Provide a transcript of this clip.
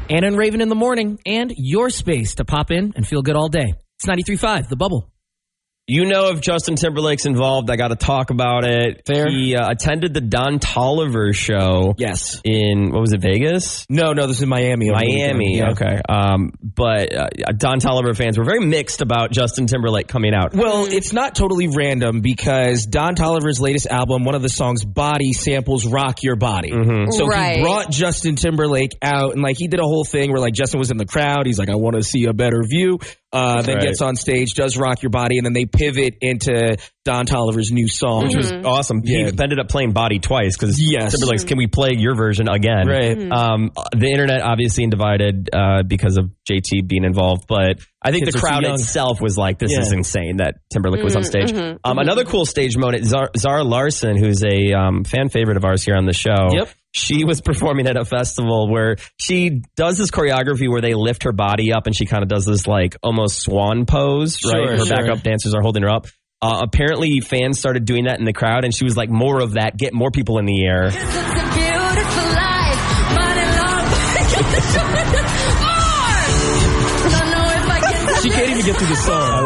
Anna and Raven in the morning, and your space to pop in and feel good all day. It's 93.5, The Bubble. You know, if Justin Timberlake's involved, I got to talk about it. Fair. He attended the Don Toliver show. Yes. In, what was it, Vegas? No, this is in Miami. Miami, yeah. Okay. But Don Toliver fans were very mixed about Justin Timberlake coming out. Well, it's not totally random because Don Toliver's latest album, one of the songs, Body, samples Rock Your Body. Mm-hmm. So he brought Justin Timberlake out, and like he did a whole thing where like Justin was in the crowd. He's like, I want to see a better view. Then gets on stage, does Rock Your Body, and then they pivot into Don Toliver's new song. Which was awesome. Yeah. He ended up playing Body twice because Timberlake's, can we play your version again? Right. The internet obviously divided because of JT being involved, but I think the crowd itself was like, this is insane that Timberlake was on stage. Another cool stage moment, Zara Larsson, who's a fan favorite of ours here on the show. Yep. She was performing at a festival where she does this choreography where they lift her body up and she kind of does this like almost swan pose, right? Her backup dancers are holding her up. Apparently fans started doing that in the crowd and she was like, more of that, get more people in the air. It's a beautiful life, money, love. She can't even get through the song.